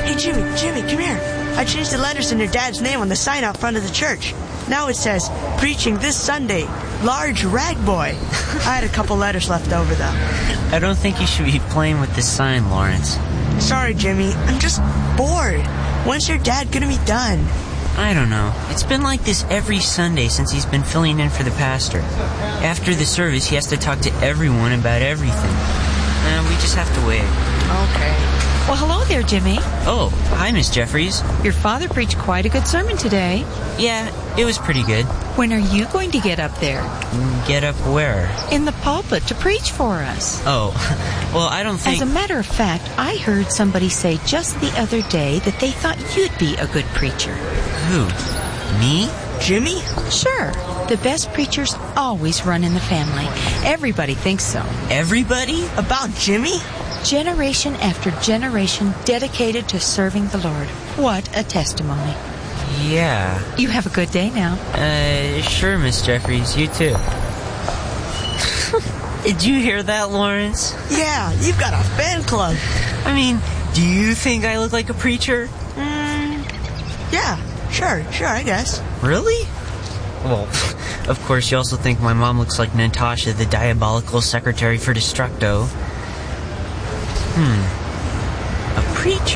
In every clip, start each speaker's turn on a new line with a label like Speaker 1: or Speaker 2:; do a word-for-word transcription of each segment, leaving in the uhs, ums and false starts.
Speaker 1: Hey, Jimmy, Jimmy, come here. I changed the letters in your dad's name on the sign out front of the church. Now it says, preaching this Sunday, Large Rag Boy. I had a couple letters left over, though.
Speaker 2: I don't think you should be playing with this sign, Lawrence.
Speaker 1: Sorry, Jimmy. I'm just bored. When's your dad gonna be done?
Speaker 2: I don't know. It's been like this every Sunday since he's been filling in for the pastor. After the service, he has to talk to everyone about everything. Uh, we just have to wait.
Speaker 1: Okay.
Speaker 3: Well, hello there, Jimmy.
Speaker 2: Oh, hi, Miss Jeffries.
Speaker 3: Your father preached quite a good sermon today.
Speaker 2: Yeah, it was pretty good.
Speaker 3: When are you going to get up there?
Speaker 2: Get up where?
Speaker 3: In the pulpit to preach for us.
Speaker 2: Oh, well, I don't think...
Speaker 3: As a matter of fact, I heard somebody say just the other day that they thought you'd be a good preacher.
Speaker 2: Who? Me?
Speaker 1: Jimmy?
Speaker 3: Sure. The best preachers always run in the family. Everybody thinks so.
Speaker 2: Everybody?
Speaker 1: About Jimmy?
Speaker 3: Generation after generation dedicated to serving the Lord. What a testimony.
Speaker 2: Yeah.
Speaker 3: You have a good day now.
Speaker 2: Uh, sure, Miss Jeffries. You too. Did you hear that, Lawrence?
Speaker 1: Yeah, you've got a fan club.
Speaker 2: I mean, do you think I look like a preacher?
Speaker 1: Mm, yeah, sure, sure, I guess.
Speaker 2: Really? Well, of course, you also think my mom looks like Natasha, the diabolical secretary for Destructo. Hmm. A preacher.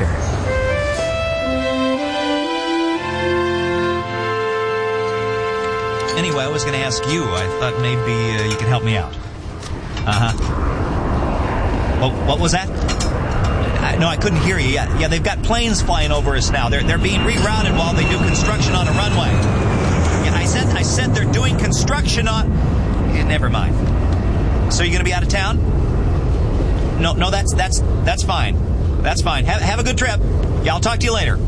Speaker 4: Anyway, I was going to ask you. I thought maybe uh, you could help me out. Uh-huh. Oh, what was that? I, no, I couldn't hear you. Yeah, yeah, they've got planes flying over us now. They're they're being rerouted while they do construction on a runway. Yeah, I said I said they're doing construction on... Yeah, never mind. So you're going to be out of town? No, no, that's that's that's fine. That's fine. Have, have a good trip. Yeah, I'll talk to you later.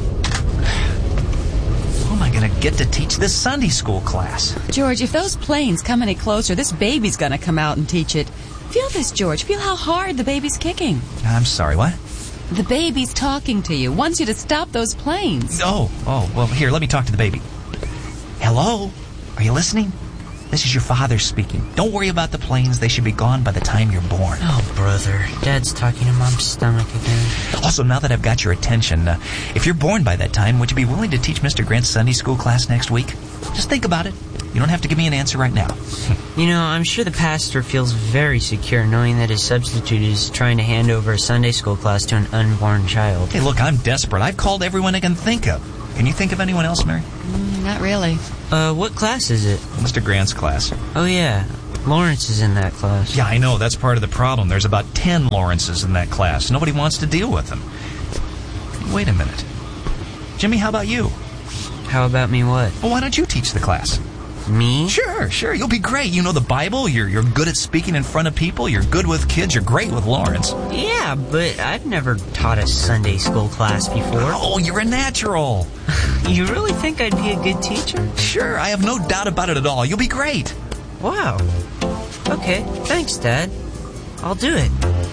Speaker 4: How am I going to get to teach this Sunday school class?
Speaker 5: George, if those planes come any closer, this baby's going to come out and teach it. Feel this, George. Feel how hard the baby's kicking.
Speaker 4: I'm sorry, what?
Speaker 5: The baby's talking to you. Wants you to stop those planes.
Speaker 4: Oh, oh, well, here, let me talk to the baby. Hello? Are you listening? This is your father speaking. Don't worry about the planes. They should be gone by the time you're born.
Speaker 2: Oh, brother. Dad's talking to Mom's stomach again.
Speaker 4: Also, now that I've got your attention, uh, if you're born by that time, would you be willing to teach Mister Grant's Sunday school class next week? Just think about it. You don't have to give me an answer right now.
Speaker 2: You know, I'm sure the pastor feels very secure knowing that his substitute is trying to hand over a Sunday school class to an unborn child.
Speaker 4: Hey, look, I'm desperate. I've called everyone I can think of. Can you think of anyone else, Mary?
Speaker 5: Mm, not really.
Speaker 2: Uh, what class is it?
Speaker 4: Mister Grant's class.
Speaker 2: Oh, yeah. Lawrence is in that class.
Speaker 4: Yeah, I know. That's part of the problem. There's about ten Lawrences in that class. Nobody wants to deal with them. Wait a minute. Jimmy, how about you?
Speaker 2: How about me what?
Speaker 4: Well, why don't you teach the class?
Speaker 2: Me?
Speaker 4: Sure, sure. You'll be great. You know the Bible. You're you're good at speaking in front of people. You're good with kids. You're great with Lawrence.
Speaker 2: Yeah, but I've never taught a Sunday school class before.
Speaker 4: Oh, you're a natural.
Speaker 2: You really think I'd be a good teacher?
Speaker 4: Sure, I have no doubt about it at all. You'll be great.
Speaker 2: Wow. Okay, thanks, Dad. I'll do it.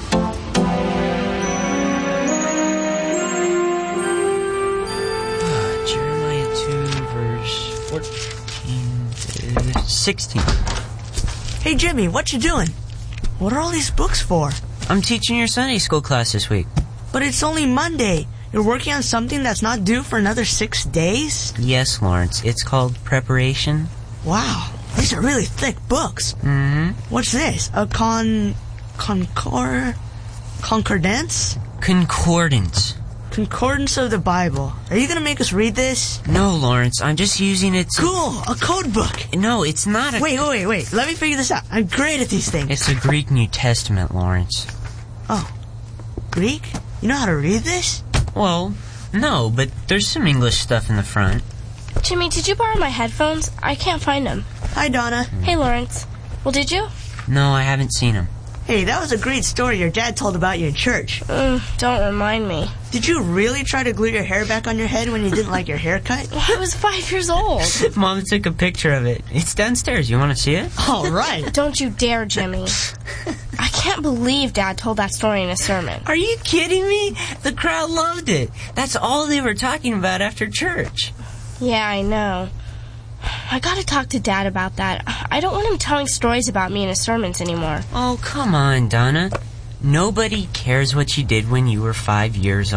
Speaker 2: Jeremiah two, verse fourteen to sixteen.
Speaker 1: Hey, Jimmy, what you doing? What are all these books for?
Speaker 2: I'm teaching your Sunday school class this week.
Speaker 1: But it's only Monday. You're working on something that's not due for another six days?
Speaker 2: Yes, Lawrence. It's called preparation.
Speaker 1: Wow, these are really thick books.
Speaker 2: Mm-hmm.
Speaker 1: What's this? A con... Concor... Concordance?
Speaker 2: Concordance.
Speaker 1: Concordance of the Bible. Are you gonna make us read this?
Speaker 2: No, Lawrence. I'm just using it to...
Speaker 1: Cool! A code book!
Speaker 2: No, it's not a...
Speaker 1: Wait, wait, wait, wait. Let me figure this out. I'm great at these things.
Speaker 2: It's the Greek New Testament, Lawrence.
Speaker 1: Oh. Greek? You know how to read this?
Speaker 2: Well, no, but there's some English stuff in the front.
Speaker 6: Jimmy, did you borrow my headphones? I can't find them.
Speaker 1: Hi, Donna.
Speaker 6: Hey, Lawrence. Well, did you?
Speaker 2: No, I haven't seen them.
Speaker 1: Hey, that was a great story your dad told about you in church.
Speaker 6: Mm, don't remind me.
Speaker 1: Did you really try to glue your hair back on your head when you didn't like your haircut?
Speaker 6: I was five years old.
Speaker 2: Mom took a picture of it. It's downstairs. You want to see it?
Speaker 1: All right.
Speaker 6: Don't you dare, Jimmy. I can't believe Dad told that story in a sermon.
Speaker 2: Are you kidding me? The crowd loved it. That's all they were talking about after church.
Speaker 6: Yeah, I know. I gotta talk to Dad about that. I don't want him telling stories about me in his sermons anymore.
Speaker 2: Oh, come on, Donna. Nobody cares what you did when you were five years old.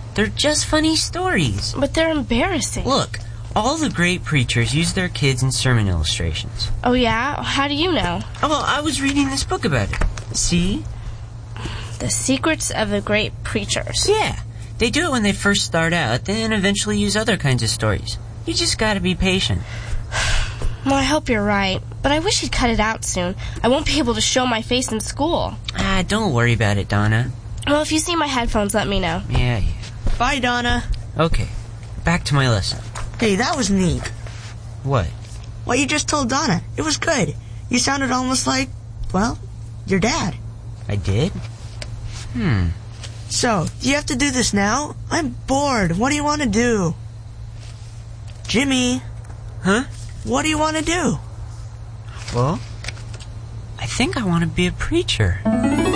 Speaker 2: They're just funny stories.
Speaker 6: But they're embarrassing.
Speaker 2: Look, all the great preachers use their kids in sermon illustrations.
Speaker 6: Oh, yeah? How do you know?
Speaker 2: Oh, well, I was reading this book about it. See?
Speaker 6: The Secrets of the Great Preachers.
Speaker 2: Yeah. They do it when they first start out, then eventually use other kinds of stories. You just gotta be patient.
Speaker 6: Well, I hope you're right, but I wish he'd cut it out soon. I won't be able to show my face in school.
Speaker 2: Ah, don't worry about it, Donna.
Speaker 6: Well, if you see my headphones, let me know.
Speaker 2: Yeah, yeah.
Speaker 1: Bye, Donna.
Speaker 2: Okay, back to my lesson.
Speaker 1: Hey, that was neat.
Speaker 2: What?
Speaker 1: What you just told Donna. It was good. You sounded almost like, well, your dad.
Speaker 2: I did? Hmm.
Speaker 1: So, do you have to do this now? I'm bored. What do you want to do? Jimmy.
Speaker 2: Huh?
Speaker 1: What do you want to do?
Speaker 2: Well, I think I want to be a preacher.